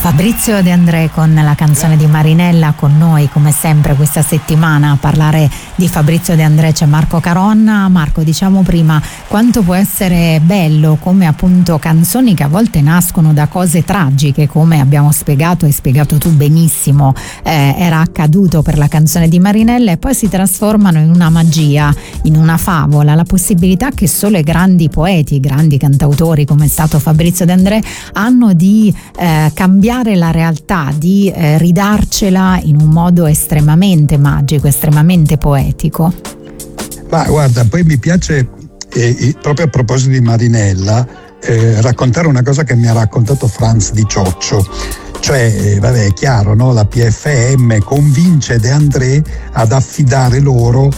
Fabrizio De André con la canzone di Marinella. Con noi come sempre questa settimana a parlare di Fabrizio De André c'è Marco Caronna. Marco, diciamo prima quanto può essere bello come appunto canzoni che a volte nascono da cose tragiche, come abbiamo spiegato e spiegato tu benissimo, era accaduto per la canzone di Marinella, e poi si trasformano in una magia, in una favola, la possibilità che solo i grandi poeti, i grandi cantautori come è stato Fabrizio De André hanno di cambiare la realtà, di ridarcela in un modo estremamente magico, estremamente poetico. Ma guarda, poi mi piace proprio a proposito di Marinella raccontare una cosa che mi ha raccontato Franz Di Cioccio. Cioè, vabbè, è chiaro, no? La PFM convince De André ad affidare loro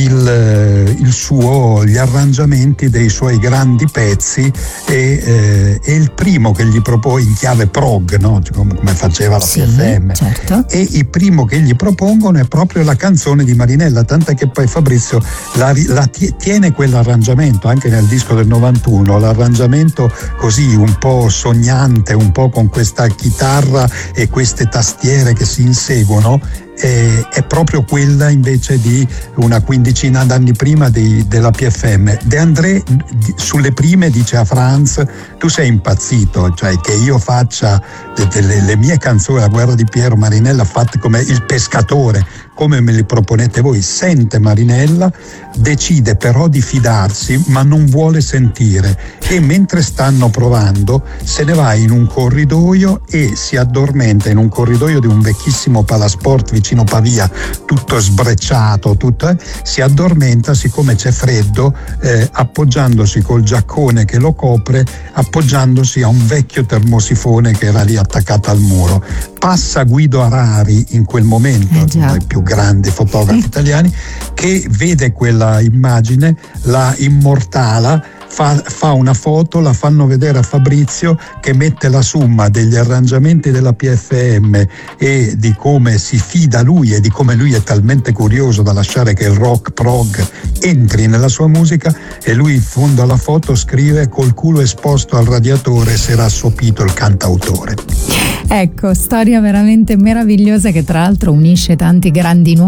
gli arrangiamenti dei suoi grandi pezzi, e il primo che gli propone in chiave prog, no? come faceva la PFM, certo. E il primo che gli propongono è proprio la canzone di Marinella, tant'è che poi Fabrizio tiene quell'arrangiamento anche nel disco del 91, l'arrangiamento così un po' sognante, un po' con questa chitarra e queste tastiere che si inseguono. È proprio quella invece di una quindicina d'anni prima della PFM. De André sulle prime dice a Franz: tu sei impazzito, cioè che io faccia le mie canzoni, La guerra di Piero Marinella, fatte come Il pescatore, come me li proponete voi. Sente Marinella, decide però di fidarsi, ma non vuole sentire, e mentre stanno provando se ne va in un corridoio e si addormenta in un corridoio di un vecchissimo palasport vicino Pavia, tutto sbrecciato, si addormenta, siccome c'è freddo, appoggiandosi col giaccone che lo copre, appoggiandosi a un vecchio termosifone che era lì attaccato al muro. Passa Guido Arari in quel momento, uno dei più grandi fotografi italiani, che vede quella immagine, la immortala, fa una foto, la fanno vedere a Fabrizio, che mette la somma degli arrangiamenti della PFM e di come si fida lui e di come lui è talmente curioso da lasciare che il rock prog entri nella sua musica, e lui in fondo alla foto scrive: col culo esposto al radiatore s'era assopito il cantautore. Ecco, storia veramente meravigliosa che tra l'altro unisce tanti grandi nomi